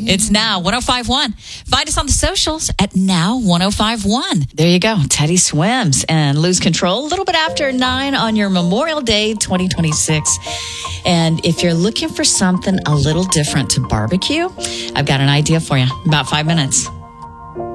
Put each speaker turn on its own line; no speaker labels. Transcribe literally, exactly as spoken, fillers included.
It's Now one oh five point one. Find us on the socials at Now one oh five point one. There you go. Teddy Swims and Lose Control a little bit after nine on your Memorial Day twenty twenty-six. And if you're looking for something a little different to barbecue, I've got an idea for you. About five minutes.